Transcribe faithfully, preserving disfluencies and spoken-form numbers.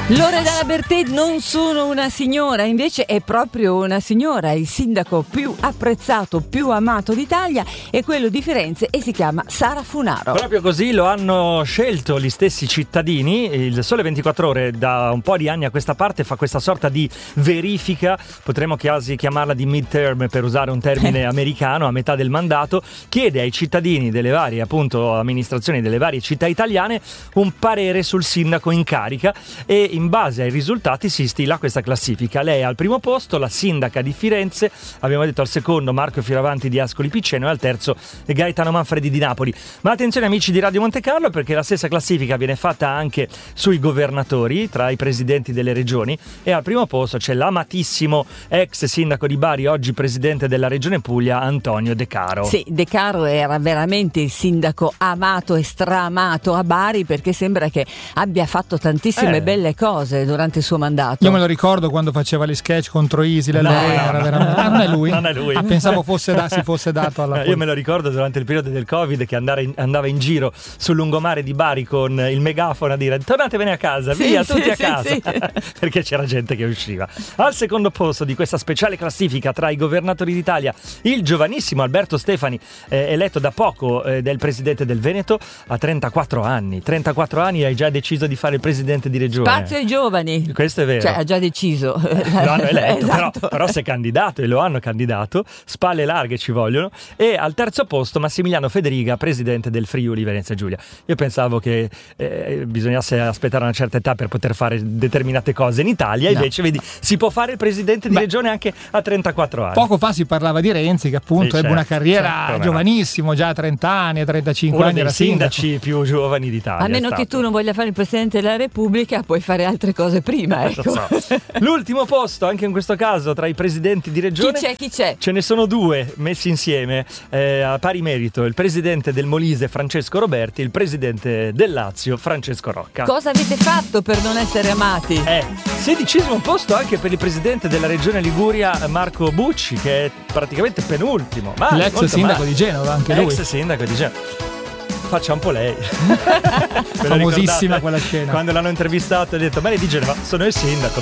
Loredana Bertè, non sono una signora, invece è proprio una signora. Il sindaco più apprezzato, più amato d'Italia è quello di Firenze e si chiama Sara Funaro. Proprio così lo hanno scelto gli stessi cittadini. Il Sole ventiquattro Ore da un po' di anni a questa parte fa questa sorta di verifica, potremmo quasi chiamarla di midterm per usare un termine americano, a metà del mandato. Chiede ai cittadini delle varie appunto amministrazioni delle varie città italiane un parere sul sindaco in carica e in base ai risultati si stila questa classifica. Lei è al primo posto, la sindaca di Firenze, abbiamo detto al secondo Marco Fioravanti di Ascoli Piceno e al terzo Gaetano Manfredi di Napoli. Ma attenzione amici di Radio Monte Carlo, perché la stessa classifica viene fatta anche sui governatori, tra i presidenti delle regioni, e al primo posto c'è l'amatissimo ex sindaco di Bari, oggi presidente della regione Puglia, Antonio De Caro. Sì, De Caro era veramente il sindaco amato e straamato a Bari, perché sembra che abbia fatto tantissime Eh. belle cose durante il suo mandato. Io me lo ricordo quando faceva gli sketch contro Isil e No, lei no, era no. veramente... Ah, non è lui? Non è lui. Ah, pensavo fosse da, si fosse dato alla Eh, Io me lo ricordo durante il periodo del Covid che andava in, andava in giro sul lungomare di Bari con il megafono a dire tornatevene a casa, Sì, via sì, tutti a sì, casa, sì. perché c'era gente che usciva. Al secondo posto di questa speciale classifica tra i governatori d'Italia, il giovanissimo Alberto Stefani, eh, eletto da poco eh, del presidente del Veneto, a trentaquattro anni. trentaquattro anni hai già deciso di fare il presidente di regione. Spazio ai giovani. Questo è vero. Cioè, ha già deciso. Lo hanno eletto, Esatto. però, però si è candidato e lo hanno candidato, spalle larghe ci vogliono. E al terzo posto Massimiliano Federiga, presidente del Friuli Venezia Giulia. Io pensavo che eh, bisognasse aspettare una certa età per poter fare determinate cose in Italia, No. invece vedi, si può fare il presidente di Beh, regione anche a trentaquattro anni. Poco fa si parlava di Renzi, che appunto Sì, ebbe certo, una carriera certo, come no. giovanissimo, già a trenta anni, a trentacinque Uno anni dei era sindaco. sindaci più giovani d'Italia. A meno è che stato. tu non voglia fare il presidente della Repubblica, puoi fare altre cose prima, ecco. Lo so. L'ultimo posto, anche in questo caso, tra i presidenti di Chi regione. c'è, chi c'è? Ce ne sono due messi insieme eh, a pari merito, il presidente del Molise Francesco Roberti e il presidente del Lazio Francesco Rocca. Cosa avete fatto per non essere amati? Eh, sedicesimo posto anche per il presidente della regione Liguria Marco Bucci, che è praticamente penultimo. Male, L'ex molto sindaco male. di Genova, anche lui. Ex sindaco di Genova. Faccia un po' lei. Ve lo Famosissima ricordate? quella scena. Quando l'hanno intervistato ha detto: ma lei di Genova? Sono il sindaco.